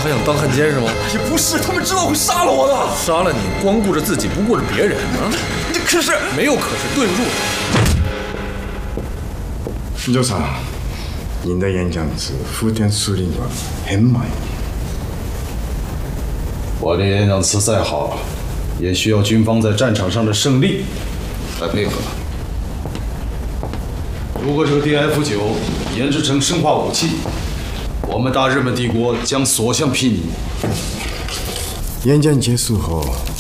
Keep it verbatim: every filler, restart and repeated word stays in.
还想当汉奸是吗？ 也不是，他们知道会杀了我的。 杀了你，光顾着自己，不顾着别人啊！ 可是没有可是，对不住。 新州さん，您的演讲词福田司令官很满意。 我的演讲词再好，也需要军方在战场上的胜利来配合。如果这个 D F 九研制成生化武器，我们大日本帝国将所向披靡。 演讲结束后，